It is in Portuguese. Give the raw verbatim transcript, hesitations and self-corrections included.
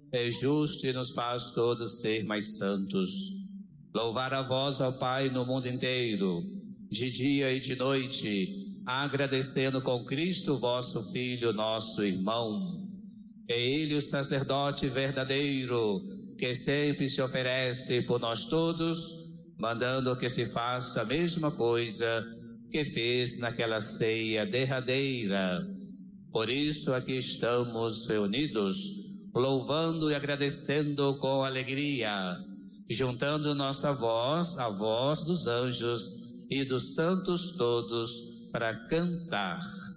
é justo e nos faz todos ser mais santos. Louvar a vós, ó Pai, no mundo inteiro, de dia e de noite, agradecendo com Cristo, vosso Filho, nosso irmão. É Ele o sacerdote verdadeiro, que sempre se oferece por nós todos, mandando que se faça a mesma coisa que fez naquela ceia derradeira. Por isso aqui estamos reunidos, louvando e agradecendo com alegria, juntando nossa voz à voz dos anjos e dos santos todos para cantar.